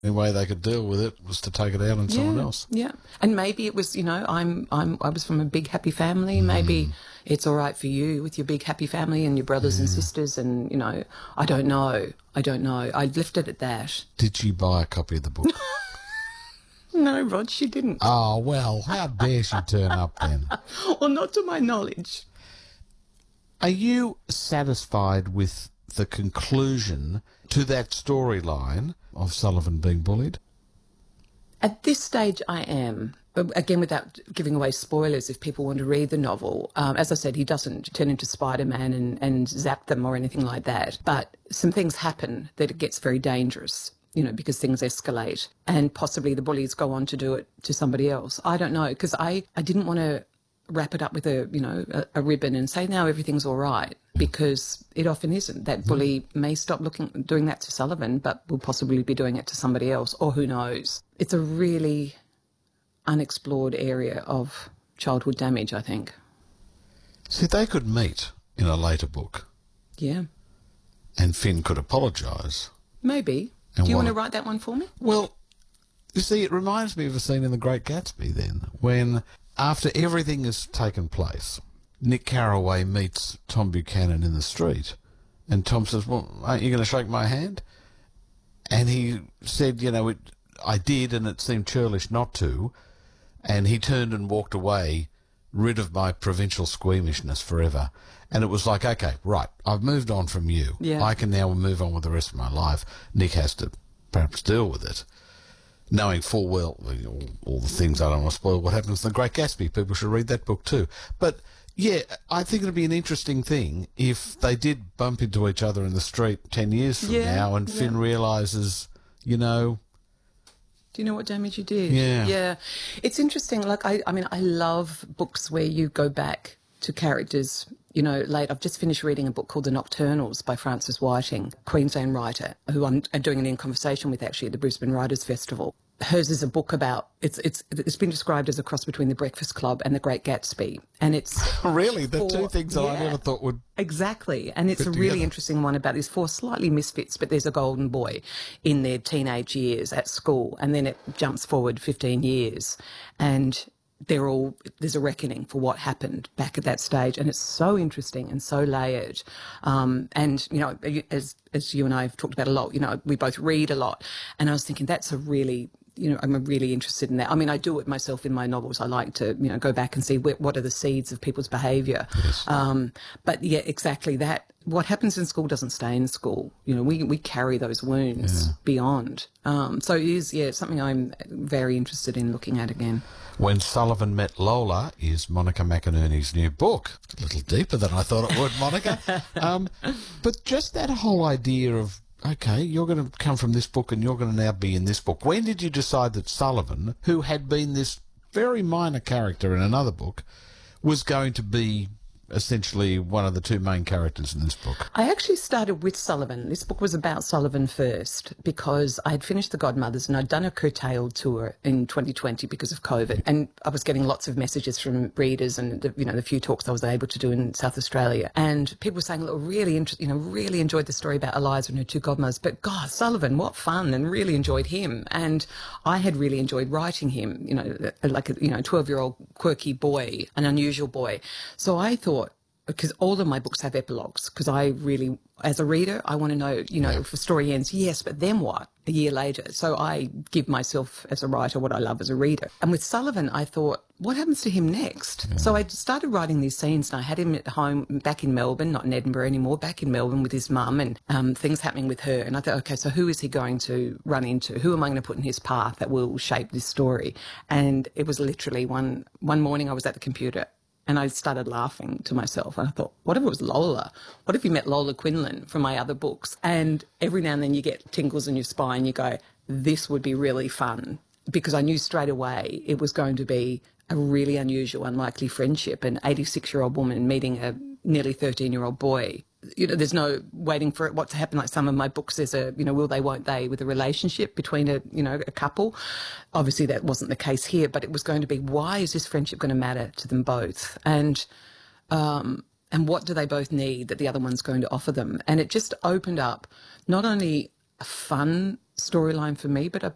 The only way they could deal with it was to take it out on someone else. Yeah, and maybe it was, I was from a big happy family. Maybe it's all right for you with your big happy family and your brothers and sisters, and I don't know. I left it at that. Did she buy a copy of the book? No, Rod, she didn't. Oh, well, how dare she turn up then? Well, not to my knowledge. Are you satisfied with the conclusion to that storyline of Sullivan being bullied? At this stage, I am. Again, without giving away spoilers, if people want to read the novel, as I said, he doesn't turn into Spider-Man and zap them or anything like that. But some things happen that it gets very dangerous, because things escalate, and possibly the bullies go on to do it to somebody else. I don't know, because I didn't want to wrap it up with a ribbon and say now everything's all right, because it often isn't. That bully may stop doing that to Sullivan, but will possibly be doing it to somebody else, or who knows. It's a really unexplored area of childhood damage, I think. See, they could meet in a later book. Yeah. And Finn could apologise. Maybe. And do you want to write that one for me? Well, you see, it reminds me of a scene in The Great Gatsby then, when after everything has taken place, Nick Carraway meets Tom Buchanan in the street, and Tom says, well, aren't you going to shake my hand? And he said, I did, and it seemed churlish not to, and he turned and walked away, rid of my provincial squeamishness forever. And it was like, okay, right, I've moved on from you. Yeah. I can now move on with the rest of my life. Nick has to perhaps deal with it, knowing full well all the things. I don't want to spoil what happens in The Great Gatsby. People should read that book too. But, yeah, I think it would be an interesting thing if they did bump into each other in the street 10 years from now and Finn realises, Do you know what damage you did? Yeah. Yeah. It's interesting. Like, I love books where you go back to characters, late. I've just finished reading a book called The Nocturnals by Frances Whiting, Queensland writer, who I'm doing an in conversation with actually at the Brisbane Writers' Festival. Hers is a book about, it's been described as a cross between The Breakfast Club and The Great Gatsby. And it's... Really? The two things that I never thought would... Exactly. And it's a really interesting one about these four slightly misfits, but there's a golden boy in their teenage years at school. And then it jumps forward 15 years. And there's a reckoning for what happened back at that stage. And it's so interesting and so layered. And, as you and I have talked about a lot, we both read a lot. And I was thinking that's a really... I'm really interested in that. I mean, I do it myself in my novels. I like to, go back and see what are the seeds of people's behaviour. Yes. But, yeah, exactly that. What happens in school doesn't stay in school. We carry those wounds beyond. So it is, something I'm very interested in looking at again. When Sullivan Met Lola is Monica McInerney's new book. A little deeper than I thought it would, Monica. But just that whole idea of, okay, you're going to come from this book and you're going to now be in this book. When did you decide that Sullivan, who had been this very minor character in another book, was going to be essentially one of the two main characters in this book? I actually started with Sullivan. This book was about Sullivan first because I had finished The Godmothers and I'd done a curtailed tour in 2020 because of COVID. And I was getting lots of messages from readers and, the few talks I was able to do in South Australia. And people were saying, look, really enjoyed the story about Eliza and her two godmothers. But, God, Sullivan, what fun, and really enjoyed him. And I had really enjoyed writing him, like a 12-year-old quirky boy, an unusual boy. So I thought, because all of my books have epilogues, because I really, as a reader, I want to know, if a story ends, yes, but then what, a year later? So I give myself, as a writer, what I love as a reader. And with Sullivan, I thought, what happens to him next? Yeah. So I started writing these scenes, and I had him at home back in Melbourne, not in Edinburgh anymore, back in Melbourne with his mum, and things happening with her. And I thought, okay, so who is he going to run into? Who am I going to put in his path that will shape this story? And it was literally one morning I was at the computer, and I started laughing to myself. And I thought, what if it was Lola? What if you met Lola Quinlan from my other books? And every now and then you get tingles in your spine. You go, this would be really fun. Because I knew straight away it was going to be a really unusual, unlikely friendship. An 86-year-old woman meeting a nearly 13-year-old boy. There's no waiting for it what to happen. Like some of my books, there's a, will they, won't they, with a relationship between a couple. Obviously that wasn't the case here, but it was going to be, why is this friendship going to matter to them both? And what do they both need that the other one's going to offer them? And it just opened up not only a fun storyline for me, but a